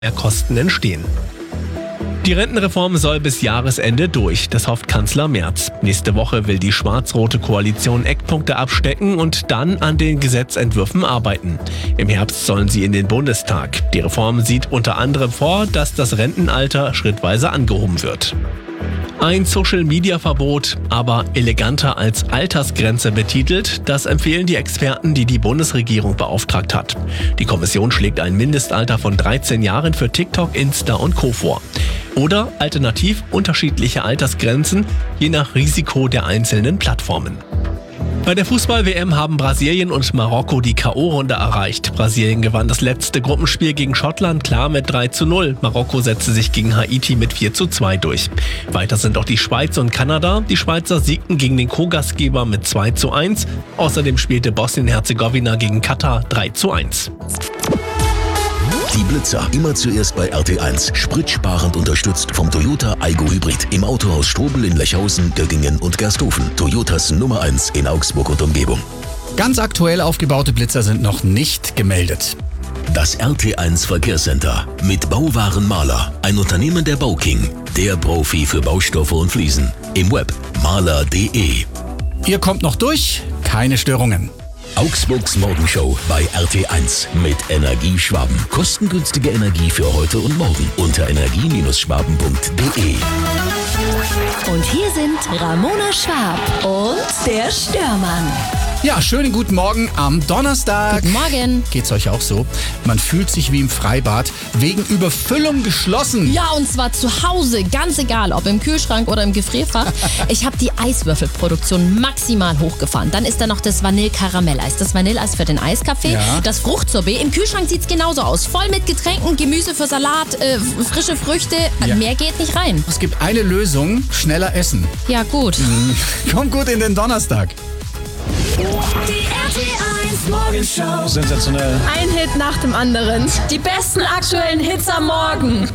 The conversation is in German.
Mehrkosten entstehen. Die Rentenreform soll bis Jahresende durch, das hofft Kanzler Merz. Nächste Woche will die schwarz-rote Koalition Eckpunkte abstecken und dann an den Gesetzentwürfen arbeiten. Im Herbst sollen sie in den Bundestag. Die Reform sieht unter anderem vor, dass das Rentenalter schrittweise angehoben wird. Ein Social-Media-Verbot, aber eleganter als Altersgrenze betitelt, das empfehlen die Experten, die die Bundesregierung beauftragt hat. Die Kommission schlägt ein Mindestalter von 13 Jahren für TikTok, Insta und Co. vor. Oder alternativ unterschiedliche Altersgrenzen, je nach Risiko der einzelnen Plattformen. Bei der Fußball-WM haben Brasilien und Marokko die K.O.-Runde erreicht. Brasilien gewann das letzte Gruppenspiel gegen Schottland klar mit 3:0. Marokko setzte sich gegen Haiti mit 4:2 durch. Weiter sind auch die Schweiz und Kanada. Die Schweizer siegten gegen den Co-Gastgeber mit 2:1. Außerdem spielte Bosnien-Herzegowina gegen Katar 3:1. Die Blitzer, immer zuerst bei RT1. Spritsparend unterstützt vom Toyota Aygo Hybrid. Im Autohaus Strobel in Lechhausen, Göttingen und Gersthofen. Toyotas Nummer 1 in Augsburg und Umgebung. Ganz aktuell aufgebaute Blitzer sind noch nicht gemeldet. Das RT1 Verkehrscenter mit Bauwaren Maler. Ein Unternehmen der Bauking. Der Profi für Baustoffe und Fliesen. Im Web maler.de. Ihr kommt noch durch, keine Störungen. Augsburgs Morgenshow bei RT1 mit Energieschwaben. Kostengünstige Energie für heute und morgen unter energie-schwaben.de. Und hier sind Ramona Schwab und der Störmann. Ja, schönen guten Morgen am Donnerstag. Guten Morgen. Geht's euch auch so? Man fühlt sich wie im Freibad, wegen Überfüllung geschlossen. Ja, und zwar zu Hause, ganz egal, ob im Kühlschrank oder im Gefrierfach. Ich habe die Eiswürfelproduktion maximal hochgefahren. Dann ist da noch das Vanille-Karamelleis, das Vanilleeis für den Eiskaffee, das Fruchtsorbet. Im Kühlschrank sieht's genauso aus, voll mit Getränken, Gemüse für Salat, frische Früchte. Ja. Mehr geht nicht rein. Es gibt eine Lösung, schneller essen. Ja, gut. Kommt gut in den Donnerstag. Die RT1 Morgenshow. Sensationell. Ein Hit nach dem anderen. Die besten aktuellen Hits am Morgen.